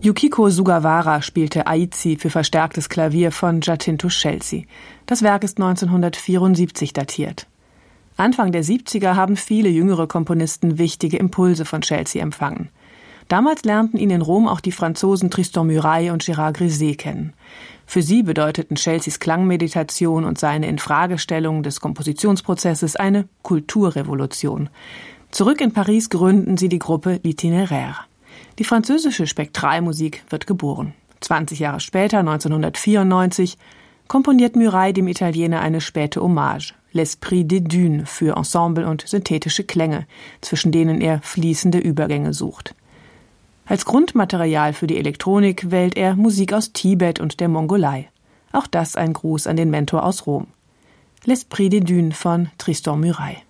Yukiko Sugawara spielte Aizi für verstärktes Klavier von Giacinto Scelsi. Das Werk ist 1974 datiert. Anfang der 70er haben viele jüngere Komponisten wichtige Impulse von Scelsi empfangen. Damals lernten ihn in Rom auch die Franzosen Tristan Murail und Gérard Griset kennen. Für sie bedeuteten Scelsis Klangmeditation und seine Infragestellung des Kompositionsprozesses eine Kulturrevolution. Zurück in Paris gründen sie die Gruppe L'Itinéraire. Die französische Spektralmusik wird geboren. 20 Jahre später, 1994, komponiert Murail dem Italiener eine späte Hommage, L'Esprit des Dunes, für Ensemble und synthetische Klänge, zwischen denen er fließende Übergänge sucht. Als Grundmaterial für die Elektronik wählt er Musik aus Tibet und der Mongolei. Auch das ein Gruß an den Mentor aus Rom. L'Esprit des Dunes von Tristan Murail.